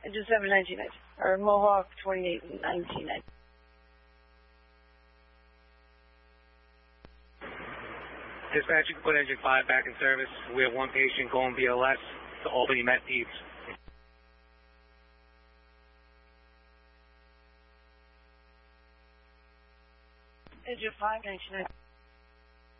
Engine 7, 1990. Or Mohawk 28, 1990. Dispatch, you can put engine 5 back in service. We have one patient going BLS to Albany Met Peds. Engine 5, 1990.